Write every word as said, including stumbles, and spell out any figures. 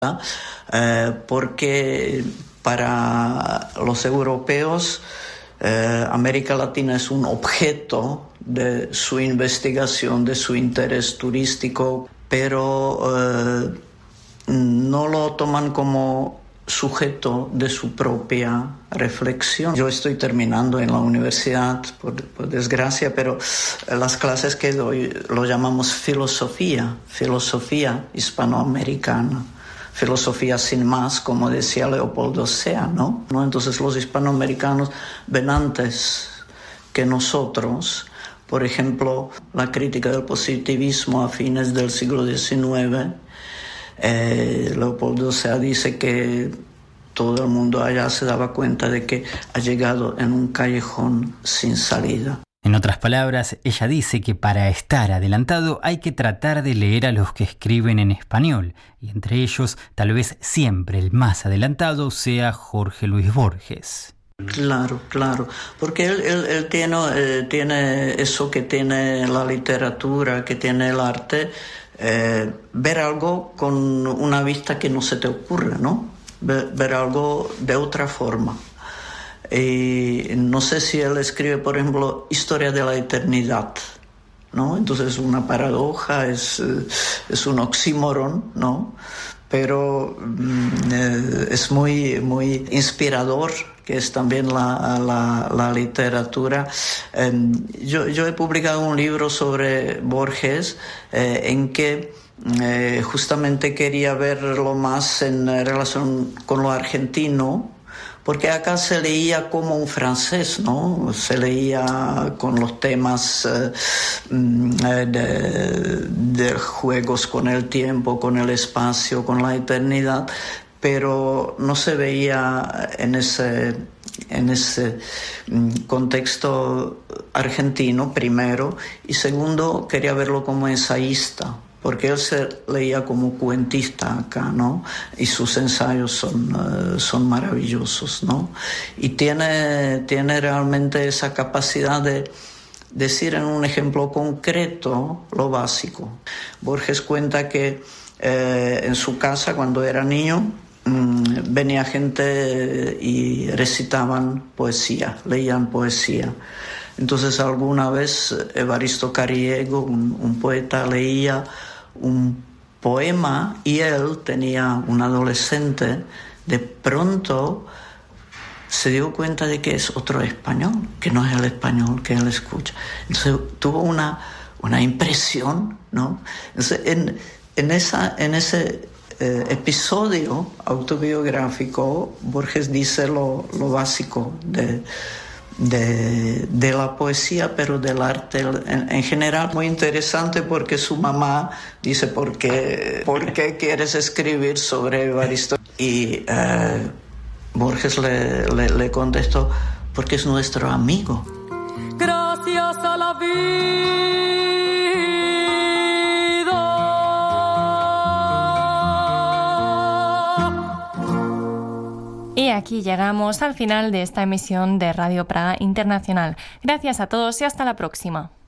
eh, porque para los europeos eh, América Latina es un objeto de su investigación, de su interés turístico, pero eh, no lo toman como sujeto de su propia reflexión. Yo estoy terminando en la universidad, por, por desgracia, pero las clases que doy lo llamamos filosofía, filosofía hispanoamericana. Filosofía sin más, como decía Leopoldo Sea, ¿no? ¿no? Entonces los hispanoamericanos ven antes que nosotros, por ejemplo, la crítica del positivismo a fines del siglo diecinueve. Eh, Leopoldo Sea dice que todo el mundo allá se daba cuenta de que ha llegado en un callejón sin salida. En otras palabras, ella dice que para estar adelantado hay que tratar de leer a los que escriben en español, y entre ellos, tal vez siempre el más adelantado sea Jorge Luis Borges. Claro, claro, porque él, él, él tiene, eh, tiene eso que tiene la literatura, que tiene el arte, eh, ver algo con una vista que no se te ocurre, ¿no? Ver, ver algo de otra forma. Y no sé si él escribe, por ejemplo, Historia de la Eternidad, ¿no? Entonces es una paradoja, es, es un oxímoron, ¿no? Pero eh, es muy, muy inspirador, que es también la, la, la literatura. Eh, yo, yo he publicado un libro sobre Borges eh, en que eh, justamente quería verlo más en relación con lo argentino, porque acá se leía como un francés, ¿no? Se leía con los temas eh, de, de juegos con el tiempo, con el espacio, con la eternidad, pero no se veía en ese, en ese contexto argentino, primero, y segundo, quería verlo como ensayista, porque él se leía como cuentista acá, ¿no? Y sus ensayos son, uh, son maravillosos, ¿no? Y tiene, tiene realmente esa capacidad de decir en un ejemplo concreto lo básico. Borges cuenta que eh, en su casa, cuando era niño, mmm, venía gente y recitaban poesía, leían poesía. Entonces alguna vez Evaristo Cariego, un, un poeta, leía un poema y él tenía un adolescente, de pronto se dio cuenta de que es otro español, que no es el español que él escucha. Entonces tuvo una, una impresión, ¿no? Entonces, en, en, esa, en ese eh, episodio autobiográfico, Borges dice lo, lo básico de De, de la poesía, pero del arte en, en general. Muy interesante porque su mamá dice, ¿por qué, ¿por qué quieres escribir sobre Evaristo? Y eh, Borges le, le, le contestó, porque es nuestro amigo. Gracias a la vida. Y aquí llegamos al final de esta emisión de Radio Praga Internacional. Gracias a todos y hasta la próxima.